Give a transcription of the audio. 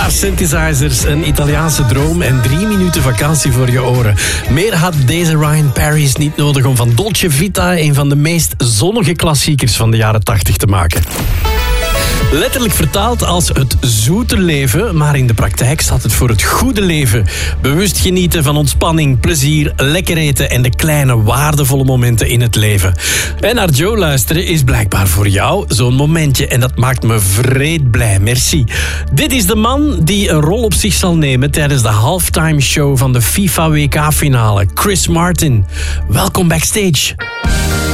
paar synthesizers, een Italiaanse droom en 3 minuten vakantie voor je oren. Meer had deze Ryan Paris niet nodig om van Dolce Vita een van de meest zonnige klassiekers van de jaren 80 te maken. Letterlijk vertaald als het zoete leven, maar in de praktijk staat het voor het goede leven. Bewust genieten van ontspanning, plezier, lekker eten en de kleine waardevolle momenten in het leven. En naar Joe luisteren is blijkbaar voor jou zo'n momentje en dat maakt me vreed blij. Merci. Dit is de man die een rol op zich zal nemen tijdens de halftime show van de FIFA WK-finale. Chris Martin. Welkom backstage.